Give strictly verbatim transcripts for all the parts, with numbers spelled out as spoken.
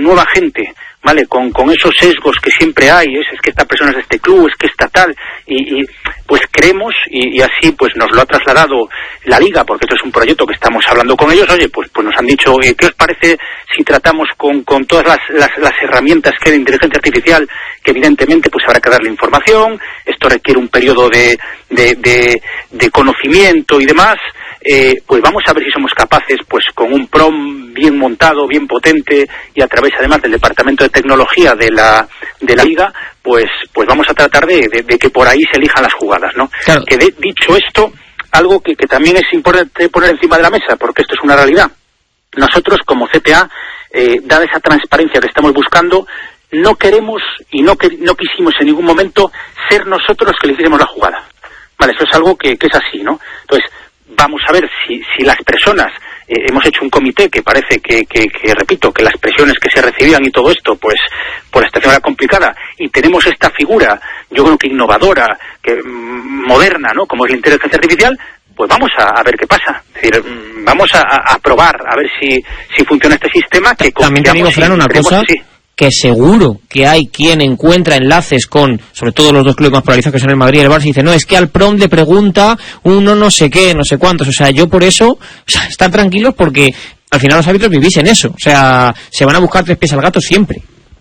nueva gente, ¿vale? Con, con esos sesgos que siempre hay, es, es que esta persona es de este club, es que está tal, y, y pues creemos, y, y así pues nos lo ha trasladado la Liga, porque esto es un proyecto que estamos hablando con ellos, oye, pues pues nos han dicho, eh, ¿qué os parece si tratamos con, con todas las, las, las herramientas que hay de inteligencia artificial, que evidentemente pues habrá que darle información, esto requiere un periodo de, de, de, de conocimiento y demás, eh, pues vamos a ver si somos capaces, pues con un PROM bien montado, bien potente, y a través además del Departamento de Tecnología de la de la Liga, pues pues vamos a tratar de, de, de que por ahí se elijan las jugadas, ¿no? Claro. Que de, dicho esto, algo que, que también es importante poner encima de la mesa, porque esto es una realidad. Nosotros como C P A, eh, dada esa transparencia que estamos buscando, no queremos y no que, no quisimos en ningún momento ser nosotros los que le hiciéramos la jugada. Vale, eso es algo que, que es así, ¿no? Entonces, vamos a ver si, si las personas, eh, hemos hecho un comité que parece que, que, que, repito, que las presiones que se recibían y todo esto, pues, por la situación era complicada, y tenemos esta figura, yo creo que innovadora, que mm, moderna, ¿no? Como es la inteligencia artificial, pues vamos a, a ver qué pasa. Es decir, mm, vamos a, a probar, a ver si, si funciona este sistema. Que también te digo, Fran, una cosa, que, sí. que seguro que hay quien encuentra enlaces con, sobre todo los dos clubes más polarizados que son el Madrid y el Barça, y dice, no, es que al PROM le pregunta uno no sé qué, no sé cuántos, o sea, yo por eso, o sea, están tranquilos porque al final los árbitros vivís en eso, o sea, se van a buscar tres pies al gato siempre.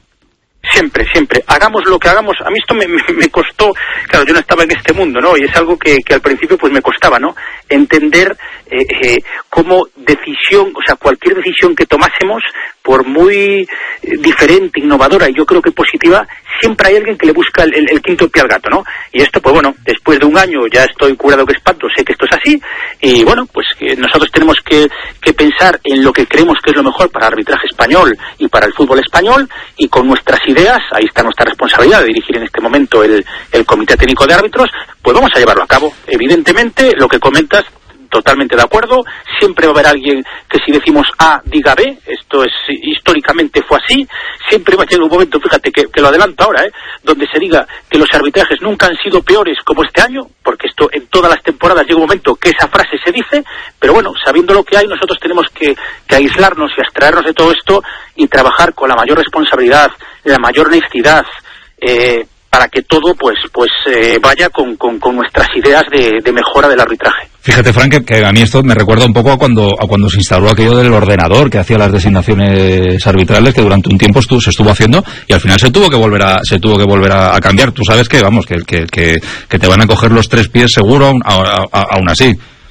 Siempre, siempre. Hagamos lo que hagamos. A mí esto me, me, me costó, claro, yo no estaba en este mundo, ¿no? Y es algo que, que al principio pues me costaba, ¿no? Entender eh, eh, cómo decisión, o sea, cualquier decisión que tomásemos, por muy eh, diferente, innovadora y yo creo que positiva, siempre hay alguien que le busca el, el, el quinto pie al gato, ¿no? Y esto, pues bueno, después de un año ya estoy curado que espanto, sé que esto es así, y bueno, pues que nosotros tenemos que, que pensar en lo que creemos que es lo mejor para el arbitraje español y para el fútbol español, y con nuestras ideas, ahí está nuestra responsabilidad de dirigir en este momento el, el Comité Técnico de Árbitros, pues vamos a llevarlo a cabo. Evidentemente, lo que comentas, totalmente de acuerdo, siempre va a haber alguien que si decimos A, diga B, esto es históricamente fue así, siempre va a llegar un momento, fíjate que, que lo adelanto ahora, ¿eh? donde se diga que los arbitrajes nunca han sido peores como este año, porque esto en todas las temporadas llega un momento que esa frase se dice, pero bueno, sabiendo lo que hay, nosotros tenemos que, que aislarnos y abstraernos de todo esto y trabajar con la mayor responsabilidad, la mayor honestidad, eh, para que todo pues pues eh, vaya con, con, con nuestras ideas de, de mejora del arbitraje. Fíjate, Frank, que, que a mí esto me recuerda un poco a cuando a cuando se instaló aquello del ordenador que hacía las designaciones arbitrales, que durante un tiempo estuvo, se estuvo haciendo y al final se tuvo que volver a se tuvo que volver a, a cambiar. Tú sabes que vamos que, que que que te van a coger los tres pies seguro aún, aún así.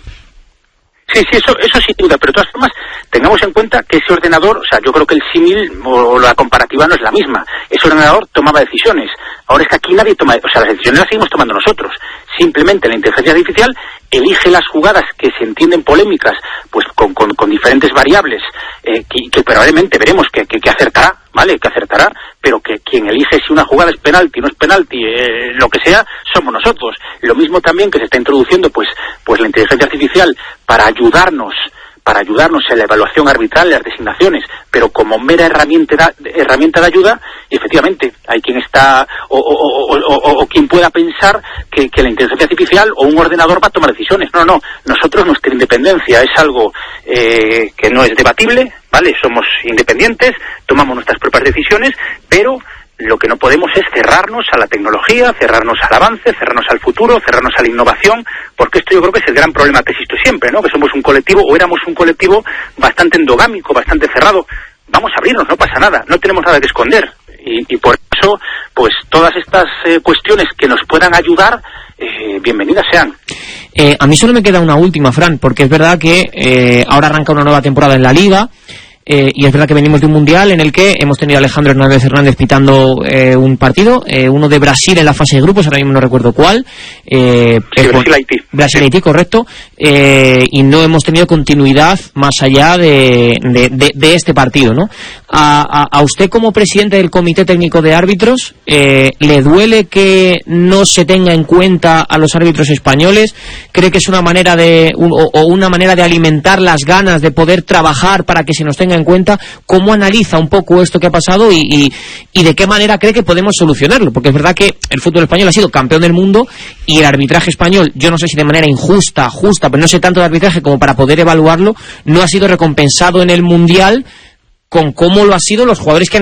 Sí, sí, eso, eso sin duda, pero de todas formas, tengamos en cuenta que ese ordenador, o sea, yo creo que el símil o la comparativa no es la misma. Ese ordenador tomaba decisiones. Ahora es que aquí nadie toma, o sea, las decisiones las seguimos tomando nosotros. Simplemente la inteligencia artificial elige las jugadas que se entienden polémicas, pues con, con, con diferentes variables, eh, que, que probablemente veremos que, que, que acertará, ¿vale? Que acertará, pero que quien elige si una jugada es penalti o no es penalti, eh, lo que sea, somos nosotros. Lo mismo también que se está introduciendo, pues, pues la inteligencia artificial para ayudarnos, para ayudarnos en la evaluación arbitral, las designaciones, pero como mera herramienta, herramienta de ayuda, y efectivamente hay quien está o, o, o, o, o quien pueda pensar que, que la inteligencia artificial o un ordenador va a tomar decisiones. No, no, nosotros nuestra independencia es algo eh, que no es debatible, ¿vale? Somos independientes, tomamos nuestras propias decisiones, pero lo que no podemos es cerrarnos a la tecnología, cerrarnos al avance, cerrarnos al futuro, cerrarnos a la innovación, porque esto yo creo que es el gran problema que existe siempre, ¿no? Que somos un colectivo, o éramos un colectivo bastante endogámico, bastante cerrado. Vamos a abrirnos, no pasa nada, no tenemos nada que esconder. Y, y por eso, pues todas estas eh, cuestiones que nos puedan ayudar, eh, bienvenidas sean. Eh, a mí solo me queda una última, Fran, porque es verdad que eh, ahora arranca una nueva temporada en la Liga. Eh, y es verdad que venimos de un mundial en el que hemos tenido a Alejandro Hernández Hernández pitando eh, un partido, eh, uno de Brasil en la fase de grupos, ahora mismo no recuerdo cuál. Eh, sí, Brasil-Haití. Brasil-Haití, correcto. Eh, y no hemos tenido continuidad más allá de, de, de, de este partido, ¿no? A, a, a usted como presidente del Comité Técnico de Árbitros, eh, ¿le duele que no se tenga en cuenta a los árbitros españoles? ¿Cree que es una manera de un, o, o una manera de alimentar las ganas de poder trabajar para que se nos tenga en cuenta? ¿Cómo analiza un poco esto que ha pasado y, y, y de qué manera cree que podemos solucionarlo? Porque es verdad que el fútbol español ha sido campeón del mundo y el arbitraje español, yo no sé si de manera injusta, justa, pero no sé tanto de arbitraje como para poder evaluarlo, no ha sido recompensado en el mundial con cómo lo ha sido los jugadores que han